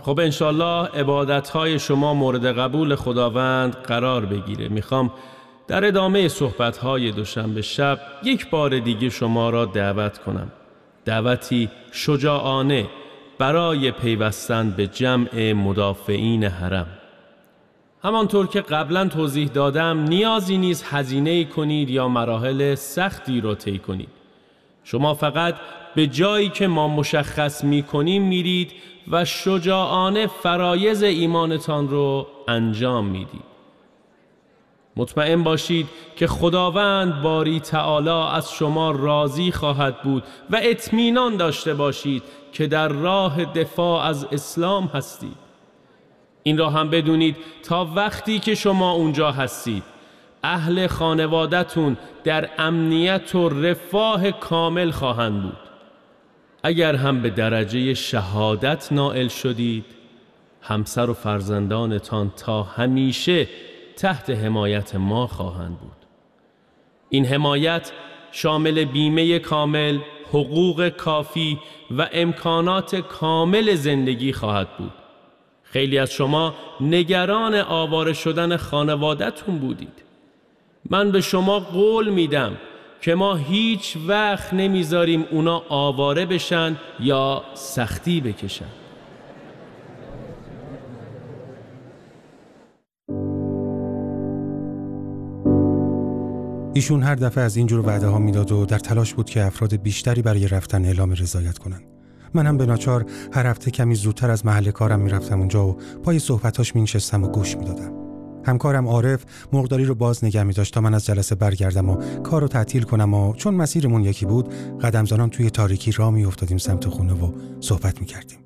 خب انشالله عبادتهای شما مورد قبول خداوند قرار بگیره. میخوام در ادامه صحبتهای دوشنبه شب یک بار دیگه شما را دعوت کنم، دعوتی شجاعانه برای پیوستن به جمع مدافعین حرم. همانطور که قبلا توضیح دادم نیازی نیست هزینه کنید یا مراحل سختی را طی کنید. شما فقط به جایی که ما مشخص می‌کنیم میرید و شجاعانه فرایض ایمانتان رو انجام میدید. مطمئن باشید که خداوند باری تعالی از شما راضی خواهد بود و اطمینان داشته باشید که در راه دفاع از اسلام هستید. این را هم بدونید تا وقتی که شما اونجا هستید اهل خانوادتون در امنیت و رفاه کامل خواهند بود. اگر هم به درجه شهادت نائل شدید، همسر و فرزندانتان تا همیشه تحت حمایت ما خواهند بود. این حمایت شامل بیمه کامل، حقوق کافی و امکانات کامل زندگی خواهد بود. خیلی از شما نگران آواره شدن خانوادتون بودید. من به شما قول میدم که ما هیچ وقت نمیذاریم اونا آواره بشن یا سختی بکشن. ایشون هر دفعه از اینجور وعده ها میداد و در تلاش بود که افراد بیشتری برای رفتن اعلام رضایت کنن. من هم به ناچار هر هفته کمی زودتر از محل کارم میرفتم اونجا و پای صحبتاش مینشستم و گوش میدادم. همکارم عارف مرغداری رو باز نگه می‌داشت تا من از جلسه برگردم و کارو تعطیل کنم و چون مسیرمون یکی بود قدم زنان توی تاریکی راه میافتادیم سمت خونه و صحبت می‌کردیم.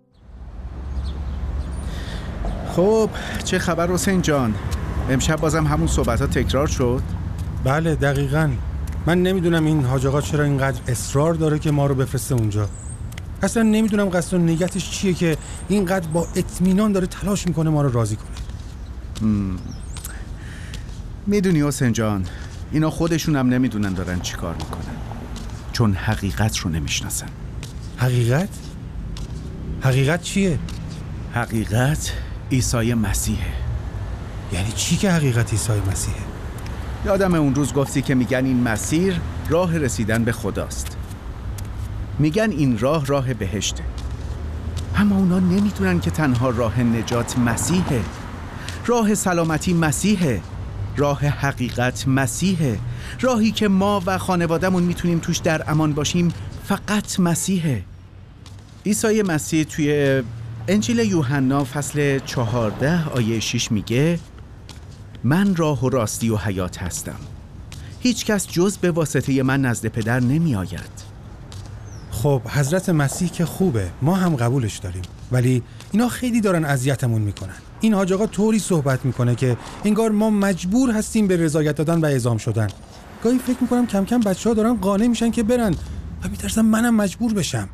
خب چه خبر حسین جان؟ امشب بازم همون صحبت‌ها تکرار شد؟ بله دقیقاً. من نمیدونم این حاج آقا چرا اینقدر اصرار داره که ما رو بفرسته اونجا. اصلا نمیدونم قصد و نیتش چیه که اینقدر با اطمینان داره تلاش میکنه ما رو راضی کنه. میدونی حسین جان، اینا خودشون هم نمیدونن دارن چی کار میکنن، چون حقیقت رو نمیشناسن. حقیقت؟ حقیقت چیه؟ حقیقت عیسی مسیحه. یعنی چی که حقیقت عیسی مسیحه؟ یادم اون روز گفتی که میگن این مسیر راه رسیدن به خداست، میگن این راه بهشته، اما اونا نمیدونن که تنها راه نجات مسیحه، راه سلامتی مسیحه، راه حقیقت مسیحه، راهی که ما و خانواده‌مون میتونیم توش در امان باشیم فقط مسیحه. عیسی مسیح توی انجیل یوحنا فصل 14 آیه 6 میگه من راه و راستی و حیات هستم، هیچ کس جز به واسطه من نزد پدر نمی آید. خب حضرت مسیح که خوبه، ما هم قبولش داریم، ولی اینا خیلی دارن اذیتمون میکنن. این حاج آقا طوری صحبت میکنه که انگار ما مجبور هستیم به رضایت دادن و اعزام شدن. گاهی فکر میکنم کم کم بچه‌ها دارن قانع میشن که برن و میترسم منم مجبور بشم.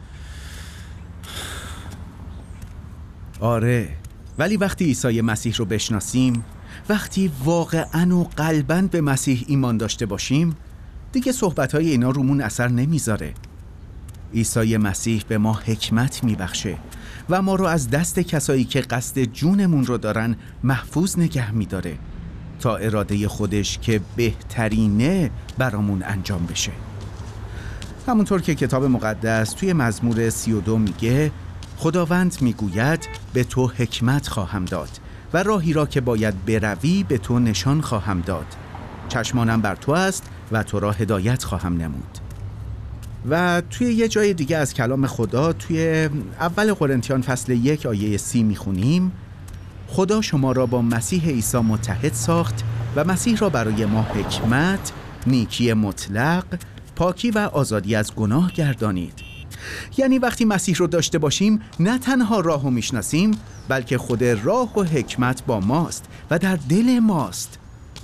آره، ولی وقتی عیسی مسیح رو بشناسیم، وقتی واقعاً و قلباً به مسیح ایمان داشته باشیم، دیگه صحبت‌های اینا رومون اثر نمیذاره. عیسی مسیح به ما حکمت میبخشه و ما رو از دست کسایی که قصد جونمون رو دارن محفوظ نگه میداره تا اراده خودش که بهترینه برامون انجام بشه. همونطور که کتاب مقدس توی مزمور 32 میگه خداوند میگوید به تو حکمت خواهم داد و راهی را که باید بروی به تو نشان خواهم داد. چشمانم بر تو است و تو را هدایت خواهم نمود. و توی یه جای دیگه از کلام خدا توی اول قرنتیان فصل 1 آیه 30 میخونیم خدا شما را با مسیح عیسی متحد ساخت و مسیح را برای ما حکمت، نیکی مطلق، پاکی و آزادی از گناه گردانید. یعنی وقتی مسیح رو داشته باشیم نه تنها راه رو میشناسیم، بلکه خود راه و حکمت با ماست و در دل ماست.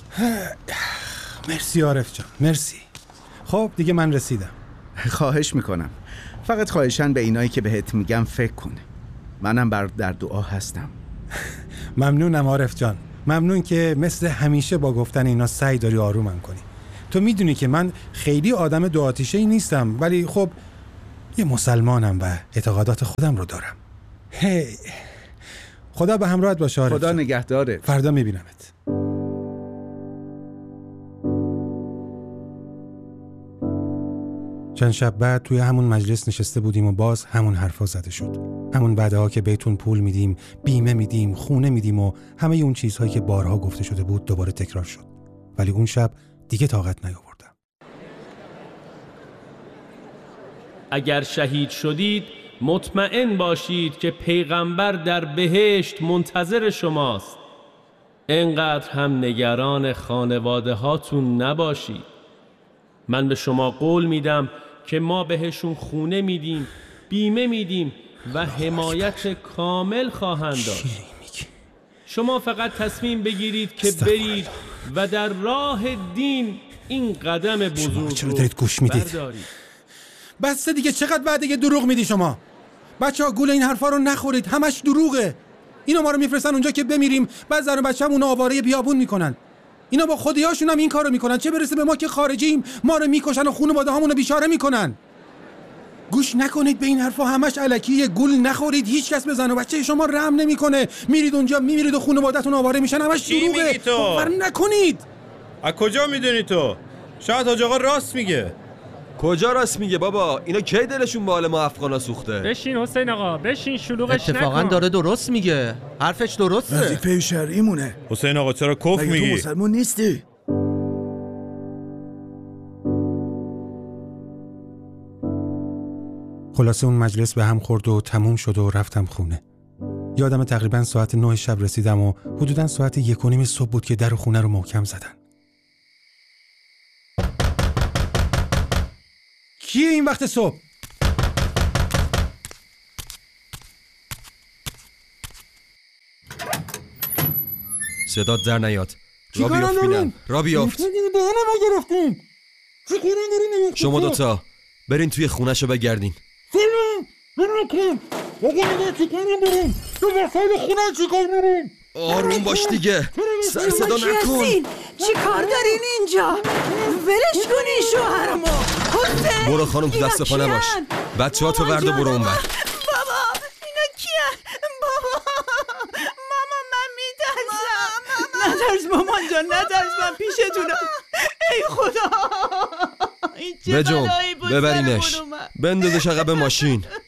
مرسی عارف جان، مرسی. خب دیگه من رسیدم. خواهش میکنم، فقط خواهشاً به اینایی که بهت میگم فکر کن. منم در دعا هستم. ممنونم عارف جان، ممنون که مثل همیشه با گفتن اینا سعی داری آرومم کنی. تو میدونی که من خیلی آدم دو آتیشه‌ای نیستم، ولی خب یه مسلمانم و اعتقادات خودم رو دارم. هی خدا به همراهت باشه عارف. خدا نگهدارت. فردا میبینمت. چند شب بعد توی همون مجلس نشسته بودیم و باز همون حرفا زده شد. همون وعده‌ها که بهتون پول میدیم، بیمه میدیم، خونه میدیم و همه اون چیزهایی که بارها گفته شده بود دوباره تکرار شد. ولی اون شب دیگه طاقت نیاوردم. اگر شهید شدید مطمئن باشید که پیغمبر در بهشت منتظر شماست. اینقدر هم نگران خانواده هاتون نباشید. من به شما قول میدم که ما بهشون خونه میدیم، بیمه میدیم و حمایت کامل خواهند داشت. شما فقط تصمیم بگیرید که برید و در راه دین این قدم بزرگ رو بردارید. بس دیگه، چقدر وعده دروغ میدی شما؟ بچه‌ها گول این حرفا رو نخورید، همش دروغه. اینا ما رو میفرستن اونجا که بمیریم، بعد زن و بچه‌مون آواره بیابون میکنن. اینا با خودیاشون هم این کارو میکنن، چه برسه به ما که خارجیم ما رو میکشن و خانواده‌هامون رو بیچاره میکنن. گوش نکنید به این حرفا، همش الکیه. گول نخورید، هیچ کس به زن و بچه شما رحم نمیکنه. میرید اونجا میمیرید و خانواده‌تون آواره میشن، همش دروغه. باور نکنید. از کجا میدونی تو؟ شاید حاج آقا راست میگه. کجا راست میگه بابا؟ اینا کی دلشون به حال ما افغانا سوخته؟ بشین حسین آقا، بشین، شلوغش نکن. اتفاقا داره درست میگه، حرفش درسته. وظیفه شرعیمونه. حسین آقا چرا کفر میگی؟ تو مسلمون نیستی؟ خلاصه اون مجلس به هم خورد و تموم شد و رفتم خونه. یادم تقریبا ساعت 9 شب رسیدم و حدودا ساعت 1:30 صبح بود که در خونه رو محکم زدن. کیه این وقت صبح؟ صدات در نیاد. را بیافت بینم. را بیافت. شما دوتا برین توی خونه‌شو بگردین. آروم باش دیگه، سر صدا نکن. چی کار دارین اینجا؟ ولش کنین شوهرمو. حسین برو خانم، تو دست پا نباش. بچه‌ها تو ورد و برو اونور. بابا اینا کیه؟ بابا ماما من میترسم. نترس مامان جان، نترس، من پیشتونم. ای خدا، این چه بجنب، بلایی بود ببرینش، سرمون اومد. بندازش عقب ماشین.